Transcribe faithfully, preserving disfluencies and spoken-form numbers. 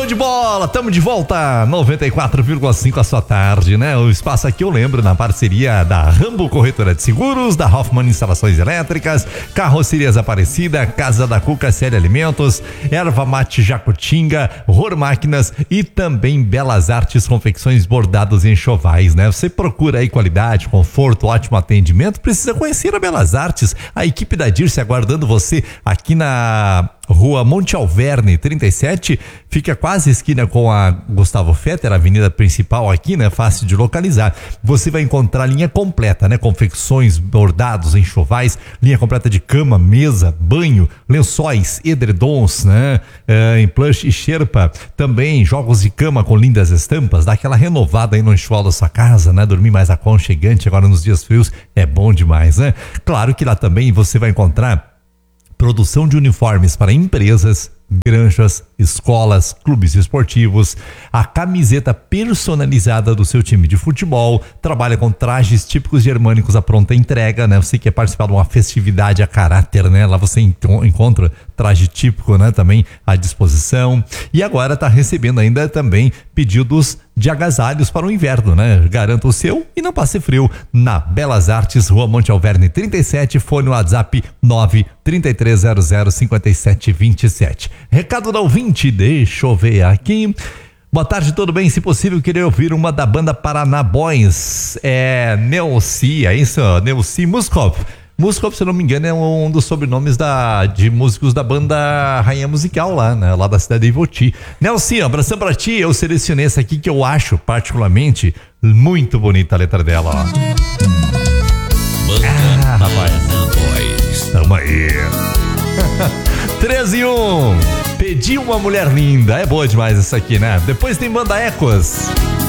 de bola, tamo de volta, noventa e quatro vírgula cinco a sua tarde, né? O espaço aqui eu lembro na parceria da Rambo Corretora de Seguros, da Hoffman Instalações Elétricas, Carrocerias Aparecida, Casa da Cuca, Série Alimentos, Erva Mate Jacutinga, Ror Máquinas e também Belas Artes Confecções Bordados e Enxovais, né? Você procura aí qualidade, conforto, ótimo atendimento, precisa conhecer a Belas Artes, a equipe da Dirce aguardando você aqui na Rua Monte Alverne, trinta e sete, fica quase esquina com a Gustavo Fetter, a avenida principal aqui, né? Fácil de localizar. Você vai encontrar linha completa, né? Confecções, bordados, enxovais, linha completa de cama, mesa, banho, lençóis, edredons, né? É, em plush e Sherpa. Também jogos de cama com lindas estampas, dá aquela renovada aí no enxoval da sua casa, né? Dormir mais aconchegante agora nos dias frios é bom demais, né? Claro que lá também você vai encontrar produção de uniformes para empresas, granjas, escolas, clubes esportivos, a camiseta personalizada do seu time de futebol, trabalha com trajes típicos germânicos à pronta entrega, né? Você quer participar de uma festividade a caráter, né? Lá você encontra traje típico, né? Também à disposição. E agora tá recebendo ainda também pedidos de agasalhos para o inverno, né? Garanta o seu e não passe frio na Belas Artes, Rua Monte Alverne trinta e sete, fone no WhatsApp nove três três zero zero cinco sete dois sete. Recado da ouvinte, deixa eu ver aqui. Boa tarde, tudo bem? Se possível, queria ouvir uma da banda Paraná Boys. É Neuci, é isso? Neuci Muskov. Muskov, se eu não me engano, é um dos sobrenomes da, de músicos da banda Rainha Musical lá, né? Lá da cidade de Ivoti. Neuci, abração pra ti. Eu selecionei essa aqui que eu acho particularmente muito bonita a letra dela, ó. Banda ah, rapaz. Boys. Tamo aí. treze e um. Pedi uma mulher linda. É boa demais essa aqui, né? Depois tem Banda Ecos.